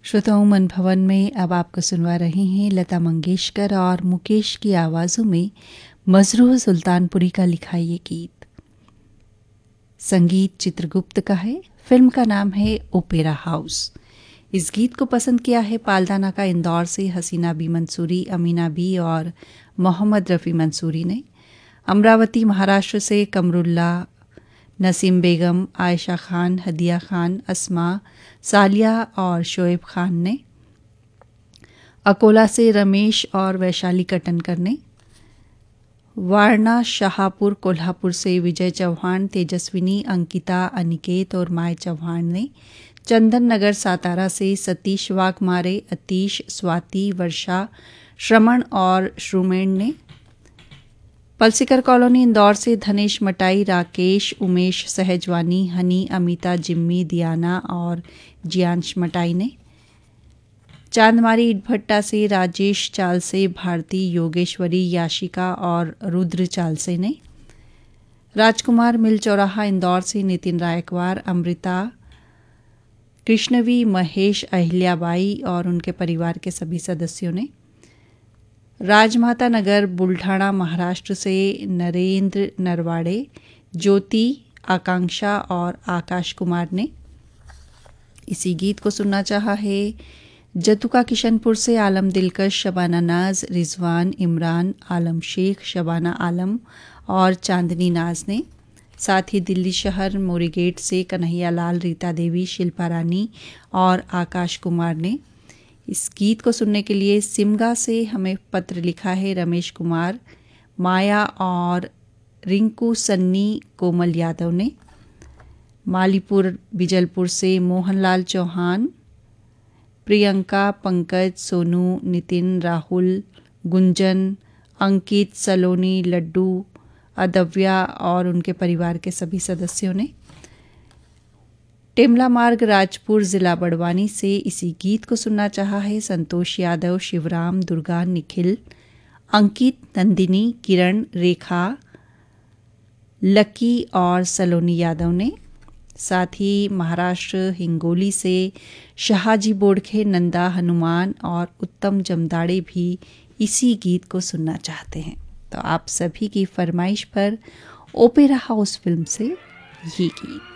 श्रोताओं, मन भवन में अब आपको सुनवा रहे हैं लता मंगेशकर और मुकेश की आवाज़ों में मजरूह सुल्तानपुरी का लिखा ये गीत। संगीत चित्रगुप्त का है। फिल्म का नाम है ओपेरा हाउस। इस गीत को पसंद किया है पालदाना का इंदौर से हसीना बी मंसूरी, अमीना बी और मोहम्मद रफ़ी मंसूरी ने। अमरावती महाराष्ट्र से कमरुल्ला, नसीम बेगम, आयशा खान, हदिया खान, अस्मा, सालिया और शोएब खान ने। अकोला से रमेश और वैशाली कटनकर ने। वारणा, शाहपुर, कोल्हापुर से विजय चौहान, तेजस्विनी, अंकिता, अनिकेत और माय चौहान ने। चंदन नगर सातारा से सतीश वाघमारे, अतीश, स्वाति, वर्षा, श्रमण और श्रुमेण ने। पलसीकर कॉलोनी इंदौर से धनेश मटाई, राकेश, उमेश सहजवानी, हनी, अमिता, जिम्मी, दियाना और जियांश मटाई ने। चांदमारी इटभट्टा से राजेश चालसे, भारती, योगेश्वरी, याशिका और रुद्र चालसे ने। राजकुमार मिल चौराहा इंदौर से नितिन रायकवार, अमृता, कृष्णवी, महेश, अहिल्याबाई और उनके परिवार के सभी सदस्यों ने। राजमाता नगर बुल्ढाणा महाराष्ट्र से नरेंद्र नरवाड़े, ज्योति, आकांक्षा और आकाश कुमार ने। इसी गीत को सुनना चाहा है जतुका किशनपुर से आलम दिलकश, शबाना नाज, रिजवान, इमरान, आलम शेख, शबाना आलम और चांदनी नाज ने। साथ ही दिल्ली शहर मोरीगेट से कन्हैया लाल, रीता देवी, शिल्पा रानी और आकाश कुमार ने। इस गीत को सुनने के लिए सिमगा से हमें पत्र लिखा है रमेश कुमार, माया और रिंकू, सन्नी, कोमल यादव ने। मालीपुर बिजलपुर से मोहनलाल चौहान, प्रियंका, पंकज, सोनू, नितिन, राहुल, गुंजन, अंकित, सलोनी, लड्डू, अदव्या और उनके परिवार के सभी सदस्यों ने। टेमला मार्ग राजपुर जिला बड़वानी से इसी गीत को सुनना चाहा है संतोष यादव, शिवराम, दुर्गा, निखिल, अंकित, नंदिनी, किरण, रेखा, लकी और सलोनी यादव ने। साथ ही महाराष्ट्र हिंगोली से शहाजी बोड़खे, नंदा, हनुमान और उत्तम जमदाड़े भी इसी गीत को सुनना चाहते हैं। तो आप सभी की फरमाइश पर ओपेरा हाउस फिल्म से ये गीत।